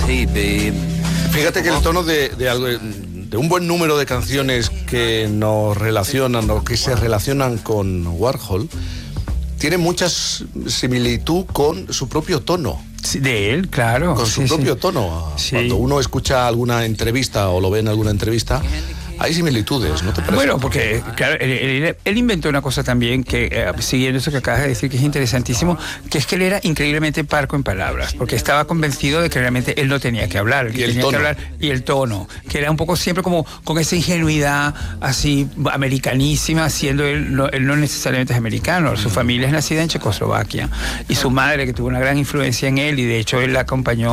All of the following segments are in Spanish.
Hey, babe. Fíjate que el tono de un buen número de canciones que nos relacionan o que se relacionan con Warhol tiene mucha similitud con su propio tono. Sí, de él, claro. Con su propio tono. Sí. Cuando uno escucha alguna entrevista o lo ve en alguna entrevista, hay similitudes, ¿no te parece? Bueno, porque claro, él inventó una cosa también que, siguiendo eso que acabas de decir, que es interesantísimo, que es que él era increíblemente parco en palabras, porque estaba convencido de que realmente él no tenía que hablar, el que tenía que hablar, y el tono, que era un poco siempre como con esa ingenuidad así americanísima, siendo él no necesariamente es americano, su familia es nacida en Checoslovaquia, y su madre, que tuvo una gran influencia en él, y de hecho él la acompañó,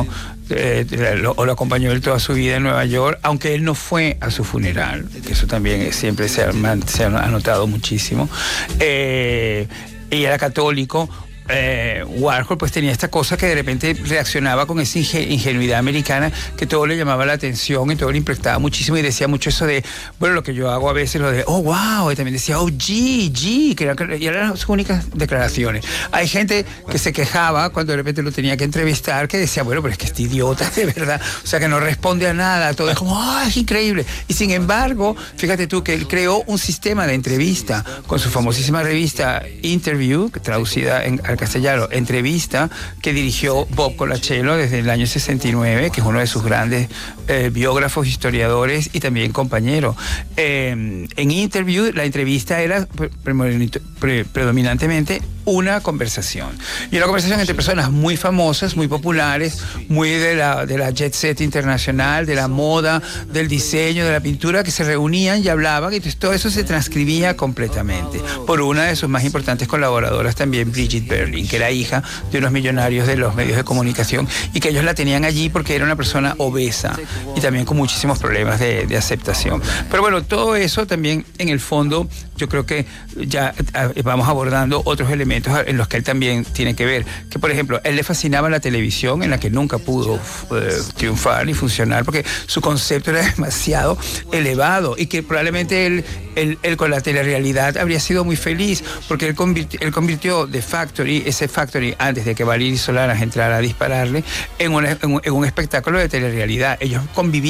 lo acompañó él toda su vida en Nueva York, aunque él no fue a su funeral, que eso también siempre se ha notado muchísimo. Ella era católico. Warhol pues tenía esta cosa que de repente reaccionaba con esa ingenuidad americana, que todo le llamaba la atención y todo le impactaba muchísimo, y decía mucho eso de, bueno, lo que yo hago a veces, lo de, oh, wow, y también decía, oh, G, que eran las únicas declaraciones. Hay gente que se quejaba cuando de repente lo tenía que entrevistar, que decía, bueno, pero es que este idiota, de verdad, o sea, que no responde a nada, todo es como, oh, es increíble. Y sin embargo, fíjate tú que él creó un sistema de entrevista con su famosísima revista Interview, traducida al castellano, Entrevista, que dirigió Bob Colaccello desde el año 69, que es uno de sus grandes biógrafos, historiadores y también compañero. En Interview, la entrevista era predominantemente una conversación. Y una conversación entre personas muy famosas, muy populares, muy de la jet set internacional, de la moda, del diseño, de la pintura, que se reunían y hablaban, y entonces todo eso se transcribía completamente por una de sus más importantes colaboradoras también, Brigitte Berlin, que era hija de unos millonarios de los medios de comunicación, y que ellos la tenían allí porque era una persona obesa y también con muchísimos problemas de aceptación. Pero bueno, todo eso también en el fondo yo creo que ya vamos abordando otros elementos en los que él también tiene que ver, que por ejemplo, él le fascinaba la televisión, en la que nunca pudo triunfar ni funcionar porque su concepto era demasiado elevado, y que probablemente él con la telerrealidad habría sido muy feliz, porque él convirtió ese Factory, antes de que Valery Solanas entrara a dispararle, en un espectáculo de telerrealidad. Ellos convivían